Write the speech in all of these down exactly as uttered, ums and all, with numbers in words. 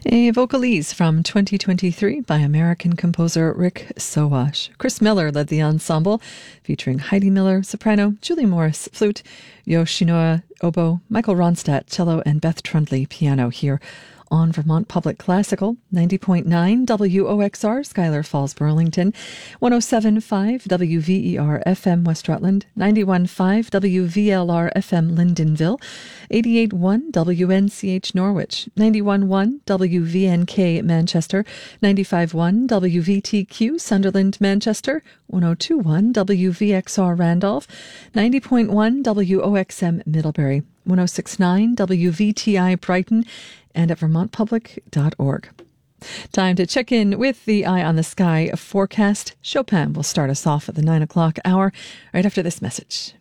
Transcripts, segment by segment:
A vocalese from twenty twenty-three by American composer Rick Sowash. Chris Miller led the ensemble, featuring Heidi Miller, soprano, Julie Morris, flute, Yoshinoa, oboe, Michael Ronstadt, cello, and Beth Trundley, piano, here on Vermont Public Classical, ninety point nine W O X R, Schuyler Falls, Burlington, one oh seven point five W V E R F M, West Rutland, ninety-one point five W V L R F M, Lyndonville, eighty-eight point one W N C H, Norwich, ninety-one point one W V N K, Manchester, ninety-five point one W V T Q, Sunderland, Manchester, one oh two point one W V X R, Randolph, ninety point one W O X M, Middlebury, one oh six point nine W V T I, Brighton, and at vermont public dot org. Time to check in with the Eye on the Sky forecast. Chopin will start us off at the nine o'clock hour right after this message.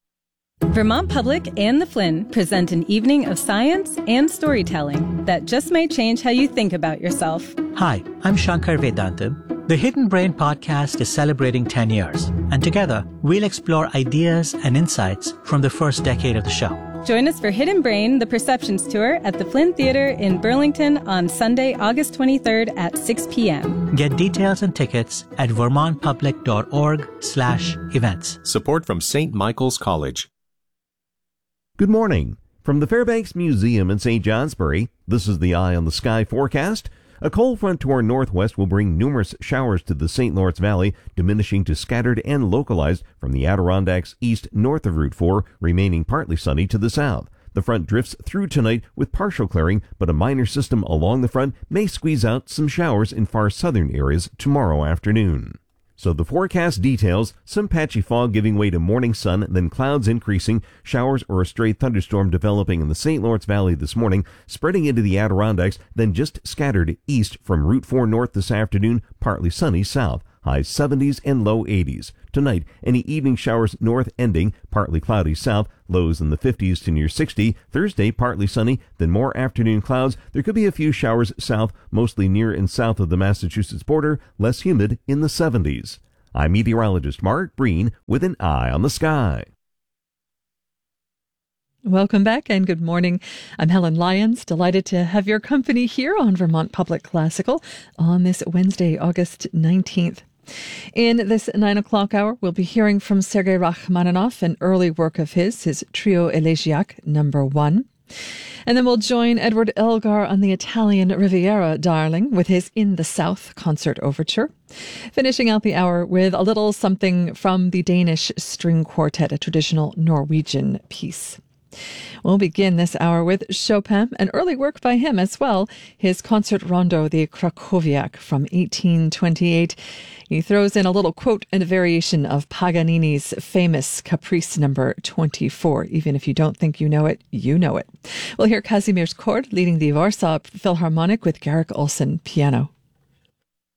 Vermont Public and the Flynn present an evening of science and storytelling that just may change how you think about yourself. Hi, I'm Shankar Vedantam. The Hidden Brain podcast is celebrating ten years, and together we'll explore ideas and insights from the first decade of the show. Join us for Hidden Brain, the Perceptions Tour at the Flynn Theatre in Burlington on Sunday, August twenty-third at six p.m. Get details and tickets at vermont public dot org slash events. Support from Saint Michael's College. Good morning. From the Fairbanks Museum in Saint Johnsbury, this is the Eye on the Sky forecast. A cold front to our northwest will bring numerous showers to the Saint Lawrence Valley, diminishing to scattered and localized from the Adirondacks east north of Route four, remaining partly sunny to the south. The front drifts through tonight with partial clearing, but a minor system along the front may squeeze out some showers in far southern areas tomorrow afternoon. So the forecast details: some patchy fog giving way to morning sun, then clouds increasing, showers or a stray thunderstorm developing in the Saint Lawrence Valley this morning, spreading into the Adirondacks, then just scattered east from Route four north this afternoon, partly sunny south. Highs seventies and low eighties. Tonight, any evening showers north ending, partly cloudy south, lows in the fifties to near sixty. Thursday, partly sunny, then more afternoon clouds. There could be a few showers south, mostly near and south of the Massachusetts border, less humid in the seventies. I'm meteorologist Mark Breen with an Eye on the Sky. Welcome back and good morning. I'm Helen Lyons, delighted to have your company here on Vermont Public Classical on this Wednesday, August nineteenth. In this nine o'clock hour, we'll be hearing from Sergei Rachmaninoff, an early work of his, his Trio Elegiac number one. And then we'll join Edward Elgar on the Italian Riviera, darling, with his In the South concert overture. Finishing out the hour with a little something from the Danish String Quartet, a traditional Norwegian piece. We'll begin this hour with Chopin, an early work by him as well, his Concert Rondo, the Krakowiak from eighteen twenty-eight. He throws in a little quote and a variation of Paganini's famous Caprice number twenty-four. Even if you don't think you know it, you know it. We'll hear Kazimierz Kord leading the Warsaw Philharmonic with Garrick Olson, piano.